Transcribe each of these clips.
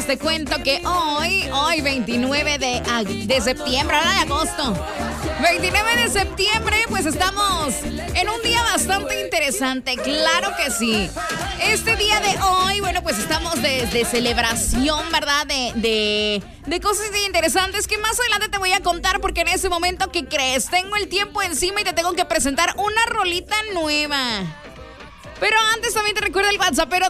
pues te cuento que hoy 29 de septiembre, ahora de agosto. 29 de septiembre, pues estamos en un día bastante interesante, claro que sí. Este día de hoy, bueno, pues estamos de celebración, ¿verdad? De cosas interesantes que más adelante te voy a contar, porque en ese momento, ¿qué crees? Tengo el tiempo encima y te tengo que presentar una rolita nueva. Pero antes también te recuerdo el WhatsAppero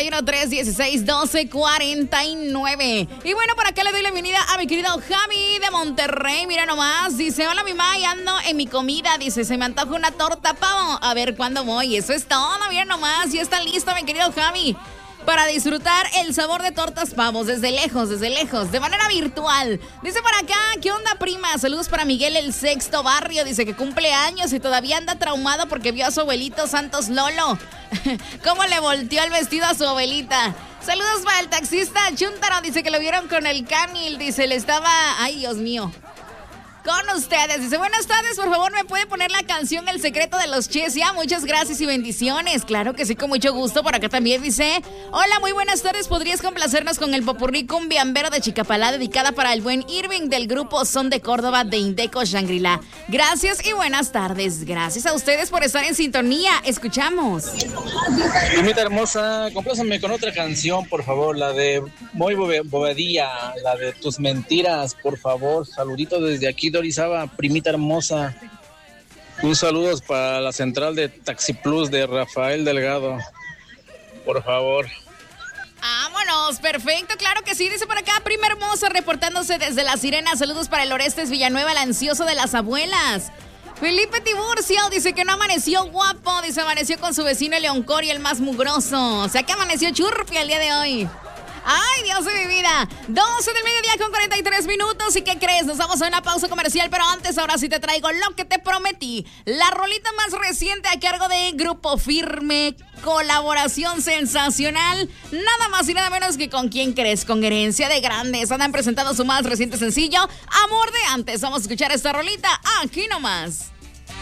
271-316-1249. Y bueno, por acá le doy la bienvenida a mi querido Javi de Monterrey. Mira nomás, dice, hola mi mamá, y ando en mi comida. Dice, se me antoja una torta pavo. A ver cuándo voy. Eso es todo, mira nomás. Ya está listo mi querido Javi para disfrutar el sabor de tortas pavos desde lejos, de manera virtual. Dice por acá, ¿qué onda, prima? Saludos para Miguel, el sexto barrio. Dice que cumple años y todavía anda traumado porque vio a su abuelito Santos Lolo. ¿Cómo le volteó el vestido a su abuelita? Saludos para el taxista Chuntaro. Dice que lo vieron con el Canil. Dice, le estaba... Ay, Dios mío. Con ustedes. Dice, buenas tardes, por favor, ¿me puede poner la canción El secreto de los Chesia? Muchas gracias y bendiciones. Claro que sí, con mucho gusto. Por acá también dice, hola, muy buenas tardes, ¿podrías complacernos con el popurrí cumbiambero de Chicapalá, dedicada para el buen Irving del grupo Son de Córdoba de Indeco Shangri-La? Gracias y buenas tardes. Gracias a ustedes por estar en sintonía. Escuchamos. Primita hermosa, compláceme con otra canción, por favor, la de Muy Bobadilla, la de Tus Mentiras, por favor. Saluditos desde aquí, Orizaba, primita hermosa. Un saludo para la central de Taxi Plus de Rafael Delgado, por favor. Vámonos, perfecto, claro que sí. Dice por acá, prima hermosa, reportándose desde La Sirena. Saludos para el Orestes Villanueva, el ansioso de las abuelas. Felipe Tiburcio dice que no amaneció guapo. Dice, amaneció con su vecino León Cori, el más mugroso. O sea que amaneció churpi el día de hoy. ¡Ay, Dios de mi vida! 12 del mediodía con 43 minutos. ¿Y qué crees? Nos vamos a una pausa comercial, pero antes, ahora sí te traigo lo que te prometí. La rolita más reciente a cargo de Grupo Firme. Colaboración sensacional. Nada más y nada menos que con ¿quién crees? Con Herencia de Grandes. Han presentado su más reciente sencillo, Amor de Antes. Vamos a escuchar esta rolita aquí nomás.